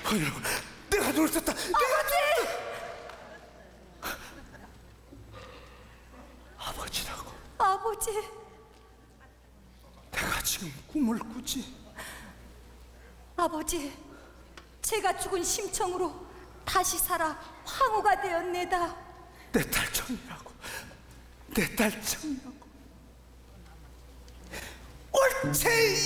아니라고. 내가 눈을 떴다. 아버지라고. 아버지, 내가 지금 꿈을 꾸지. 아버지, 제가 죽은 심청으로 다시 살아 황후가 되었네다. 내 딸정이라고. 내 딸정이라고. 옳지